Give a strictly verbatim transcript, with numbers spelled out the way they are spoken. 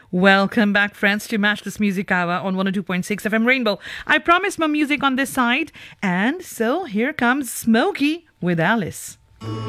Welcome back, friends, to Match This Music Hour on one oh two point six F M Rainbow. I promised more music on this side, and so here comes Smokey with Alice.